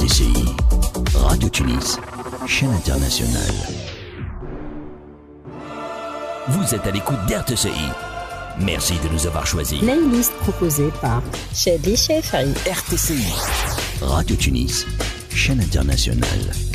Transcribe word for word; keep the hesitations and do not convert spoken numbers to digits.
C I, Radio Tunis, chaîne internationale. Vous êtes à l'écoute d'R T C I. Merci de nous avoir choisis. Playlist proposée par Chadi Chefri. R T C I, Radio Tunis, chaîne internationale.